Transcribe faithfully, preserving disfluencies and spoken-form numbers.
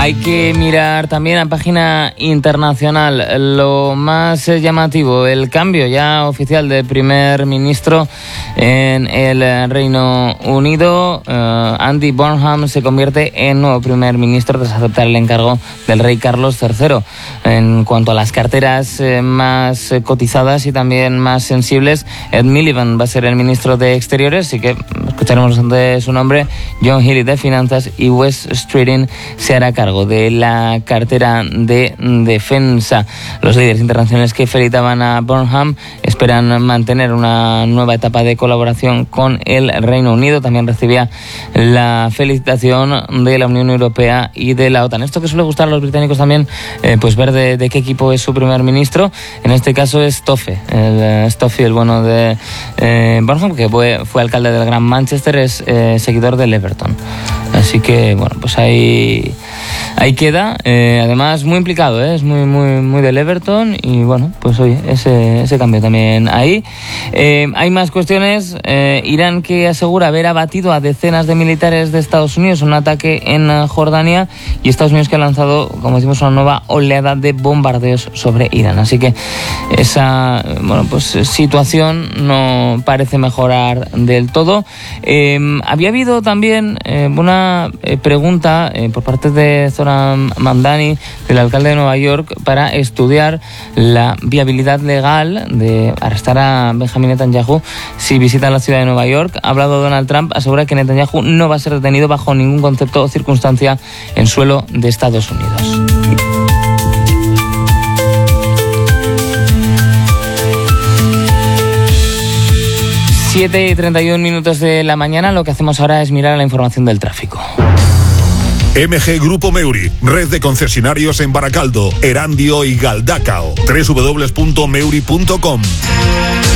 Hay que mirar también a página internacional. Lo más llamativo, el cambio ya oficial del primer ministro en el Reino Unido. Uh, Andy Burnham se convierte en nuevo primer ministro tras aceptar el encargo del rey Carlos tercero. En cuanto a las carteras eh, más cotizadas y también más sensibles, Ed Miliband va a ser el ministro de Exteriores, así que escucharemos de su nombre. John Healey de Finanzas y Wes Streeting se hará cargo de la cartera de defensa. Los líderes internacionales que felicitaban a Burnham esperan mantener una nueva etapa de colaboración con el Reino Unido. También recibía la felicitación de la Unión Europea y de la OTAN. Esto que suele gustar a los británicos también, eh, pues ver de, de qué equipo es su primer ministro. En este caso es Toffee, el Toffee, el bueno de eh, Burnham, que fue, fue alcalde del Gran Manchester, es eh, seguidor del Everton. Así que, bueno, pues ahí, ahí queda. Eh, además, muy implicado, ¿eh? Es muy, muy, muy del Everton. Y bueno, pues oye, ese, ese cambio también ahí. Eh, hay más cuestiones. Eh, Irán, que asegura haber abatido a decenas de militares de Estados Unidos en un ataque en Jordania. Y Estados Unidos, que ha lanzado, como decimos, una nueva oleada de bombardeos sobre Irán. Así que esa, bueno, pues situación no parece mejorar del todo. Eh, había habido también eh, una Eh, pregunta eh, por parte de Zoran Mamdani, del alcalde de Nueva York, para estudiar la viabilidad legal de arrestar a Benjamin Netanyahu si visita la ciudad de Nueva York. Ha hablado Donald Trump, asegura que Netanyahu no va a ser detenido bajo ningún concepto o circunstancia en suelo de Estados Unidos. siete y treinta y un minutos de la mañana. Lo que hacemos ahora es mirar la información del tráfico. M G Grupo Meuri, red de concesionarios en Baracaldo, Erandio y Galdacao. doble u doble u doble u punto meuri punto com.